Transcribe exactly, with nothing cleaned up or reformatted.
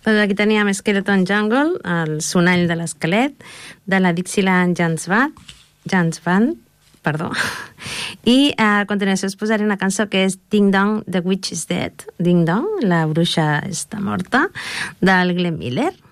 Doncs aquí teníem Skeleton Jungle, el sonall de l'esquelet, de la Dixieland Jazz Band, Jazz Band, perdó. I a continuació us posaré una cançó que és Ding Dong, The Witch is Dead, Ding Dong, la bruixa està morta, del Glenn Miller.